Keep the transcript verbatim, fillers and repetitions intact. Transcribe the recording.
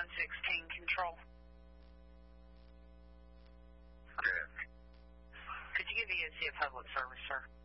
one sixteen control. Yes. Could you give E S C a public service, sir?